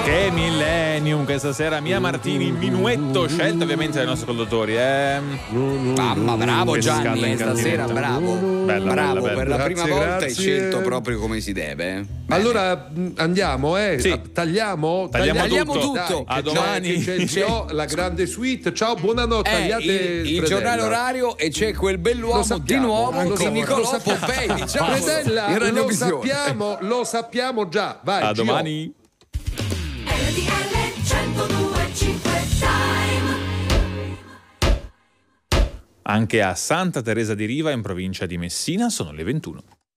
Che Millennium questa sera, Mia Martini, minuetto scelto ovviamente dai nostri ascoltatori. Mamma, bravo Gianni, stasera bravo. Bella, bravo, bella. per la Grazie, prima volta grazie. hai scelto proprio come si deve. Bene. Allora andiamo, Sì. Tagliamo tutto. Dai, A che domani. c'è il CEO, la grande suite. Ciao, buonanotte. Tagliate il giornale orario e c'è quel bell'uomo sappiamo, di nuovo ancora, con Nicolò lo sappiamo. Pompei, diciamo. Predella, in radiovisione. lo sappiamo già. Vai, A Gio. domani. RTL 102.5 Time. Anche a Santa Teresa di Riva in provincia di Messina sono le 21.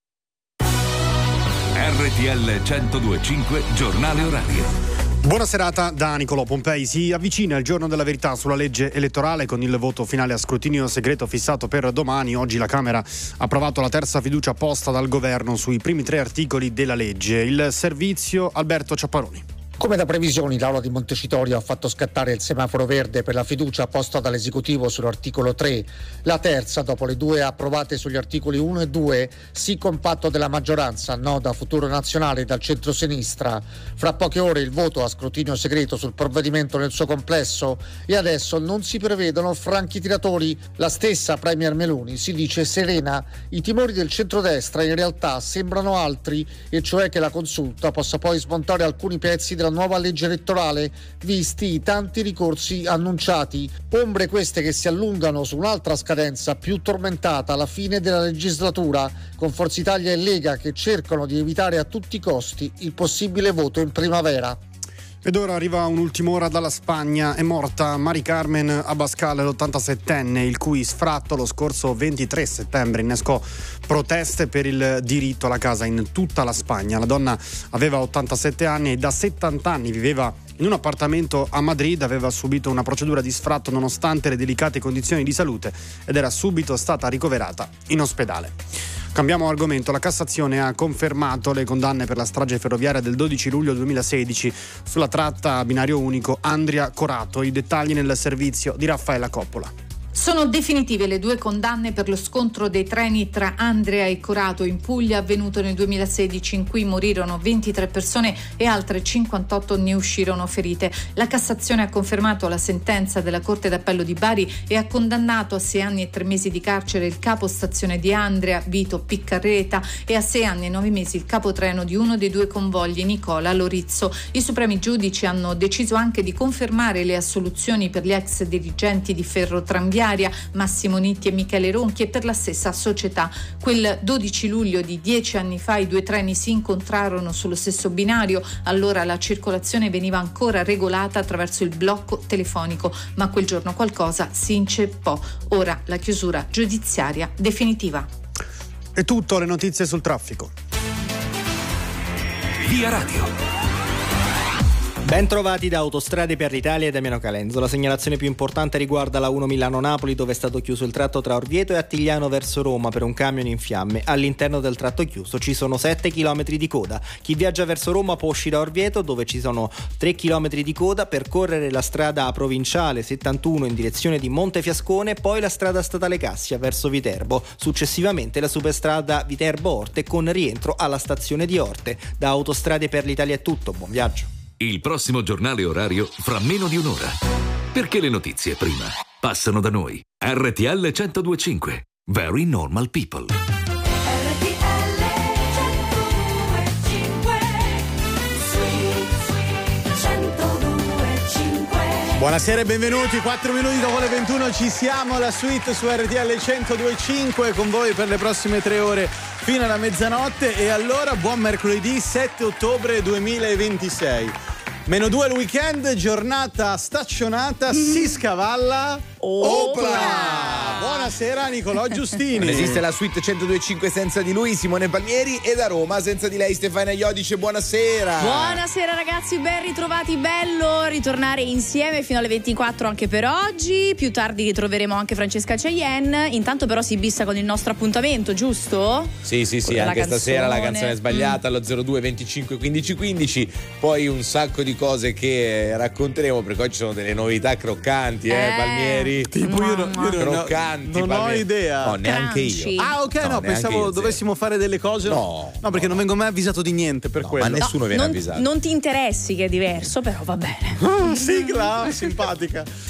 RTL 102.5 giornale orario. Buona serata da Nicolò Pompei. Si avvicina il giorno della verità sulla legge elettorale con il voto finale a scrutinio segreto fissato per domani. Oggi la Camera ha approvato la terza fiducia posta dal governo sui primi 3 articoli della legge. Il servizio Alberto Ciapparoni. Come da previsioni, l'Aula di Montecitorio ha fatto scattare il semaforo verde per la fiducia posta dall'esecutivo sull'articolo 3. La terza, dopo le 2 approvate sugli articoli 1 e 2, sì con patto della maggioranza, no da Futuro Nazionale e dal centro-sinistra. Fra poche ore il voto a scrutinio segreto sul provvedimento nel suo complesso e adesso non si prevedono franchi tiratori. La stessa Premier Meloni si dice serena. I timori del centrodestra in realtà sembrano altri, e cioè che la consulta possa poi smontare alcuni pezzi della nuova legge elettorale, visti i tanti ricorsi annunciati. Ombre queste che si allungano su un'altra scadenza più tormentata alla fine della legislatura, con Forza Italia e Lega che cercano di evitare a tutti i costi il possibile voto in primavera. Ed ora arriva un'ultima ora dalla Spagna. È morta Mari Carmen Abascal, l'87enne, il cui sfratto lo scorso 23 settembre innescò proteste per il diritto alla casa in tutta la Spagna. La donna aveva 87 anni e da 70 anni viveva in un appartamento a Madrid, aveva subito una procedura di sfratto nonostante le delicate condizioni di salute ed era subito stata ricoverata in ospedale. Cambiamo argomento. La Cassazione ha confermato le condanne per la strage ferroviaria del 12 luglio 2016 sulla tratta a binario unico Andria-Corato. I dettagli nel servizio di Raffaella Coppola. Sono definitive le 2 condanne per lo scontro dei treni tra Andria e Corato in Puglia, avvenuto nel 2016, in cui morirono 23 persone e altre 58 ne uscirono ferite. La Cassazione ha confermato la sentenza della Corte d'Appello di Bari e ha condannato a 6 anni e 3 mesi di carcere il capo stazione di Andria, Vito Piccarreta, e a 6 anni e 9 mesi il capotreno di uno dei 2 convogli, Nicola Lorizzo. I supremi giudici hanno deciso anche di confermare le assoluzioni per gli ex dirigenti di Ferrotramviaria, Massimo Nitti e Michele Ronchi, e per la stessa società. Quel 12 luglio di 10 anni fa i 2 treni si incontrarono sullo stesso binario. Allora la circolazione veniva ancora regolata attraverso il blocco telefonico, ma quel giorno qualcosa si inceppò. Ora la chiusura giudiziaria definitiva. È tutto, le notizie sul traffico. Via Radio. Ben trovati da Autostrade per l'Italia e Damiano Calenzo. La segnalazione più importante riguarda la 1 Milano-Napoli, dove è stato chiuso il tratto tra Orvieto e Attigliano verso Roma per un camion in fiamme. All'interno del tratto chiuso ci sono 7 km di coda. Chi viaggia verso Roma può uscire da Orvieto, dove ci sono 3 km di coda, percorrere la strada provinciale 71 in direzione di Montefiascone, poi la strada statale Cassia verso Viterbo, successivamente la superstrada Viterbo-Orte con rientro alla stazione di Orte. Da Autostrade per l'Italia è tutto, buon viaggio. Il prossimo giornale orario fra meno di un'ora. Perché le notizie prima passano da noi. RTL 102.5. Very normal people. RTL 102.5. Buonasera e benvenuti, 4 minuti dopo le 21 ci siamo, la suite su RTL 102.5 con voi per le prossime 3 ore fino alla mezzanotte. E allora buon mercoledì 7 ottobre 2026. -2 al weekend, giornata staccionata, si scavalla. Opla! Buonasera Nicolò Giustini. Non esiste la suite 102.5 senza di lui, Simone Palmieri, e da Roma senza di lei Stefania Iodice. Buonasera. Buonasera ragazzi, ben ritrovati, bello ritornare insieme fino alle 24 anche per oggi. Più tardi ritroveremo anche Francesca Cheyenne. Intanto però si bissa con il nostro appuntamento, giusto? Sì, anche stasera la canzone sbagliata allo 02 25 15 15. Poi un sacco di cose che racconteremo, perché oggi ci sono delle novità croccanti, Palmieri. croccanti. Tipo io non croccanti. ho palmeri. idea. No, neanche Crunchy. io. Ah, ok, no, neanche pensavo io, dovessimo fare delle cose. No, perché non vengo mai avvisato di niente per quello. Ma nessuno viene avvisato. Non ti interessi, che è diverso, però va bene. Sigla simpatica.